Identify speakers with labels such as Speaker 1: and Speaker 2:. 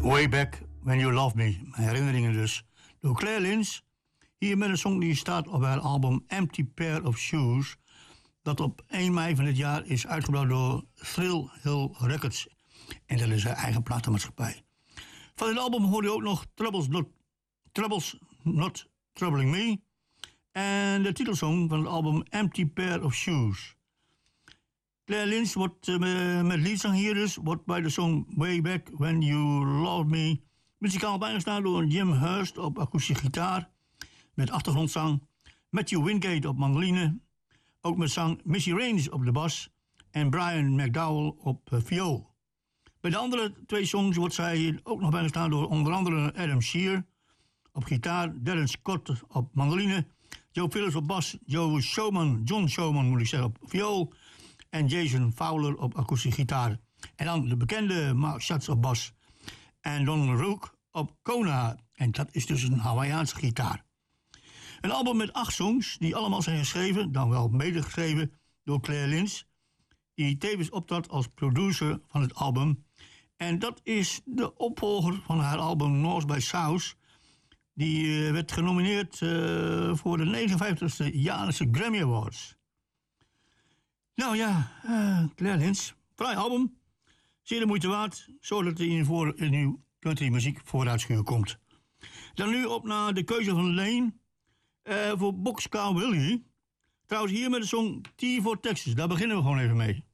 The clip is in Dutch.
Speaker 1: Way Back When You Love Me. Herinneringen dus. Door Claire Lynch. Hier met een song die staat op haar album Empty Pair of Shoes. Dat op 1 mei van dit jaar is uitgebracht door Thrill Hill Records. En dat is haar eigen platenmaatschappij. Van dit album hoorde je ook nog Troubles Not Troubling Me. En de titelsong van het album Empty Pair of Shoes. Claire Lynch wordt met liedzang hier dus, wordt bij de song Way Back When You Loved Me muzikaal bijgestaan door Jim Hurst op akoestische gitaar met achtergrondzang, Matthew Wingate op mandoline, ook met zang Missy Raines op de bas en Brian McDowell op viool. Bij de andere 2 songs wordt zij ook nog bijgestaan door onder andere Adam Shear op gitaar, Darren Scott op mandoline, Joe Phillips op bas, John Showman moet ik zeggen, op viool en Jason Fowler op akoestische gitaar. En dan de bekende Mark Schatz op bas en Don Rook op Kona. En dat is dus een Hawaïaanse gitaar. Een album met 8 songs die allemaal zijn geschreven, dan wel medegeschreven door Claire Lynch, die tevens optrad als producer van het album. En dat is de opvolger van haar album North by South. Die werd genomineerd voor de 59e jaarlijkse Grammy Awards. Nou ja, Claire Lynch, fraai album. Zeer de moeite waard, zodat er in uw country muziek vooruitschuur komt. Dan nu op naar de keuze van Lane voor Boxcar Willie. Trouwens hier met de song T for Texas, daar beginnen we gewoon even mee.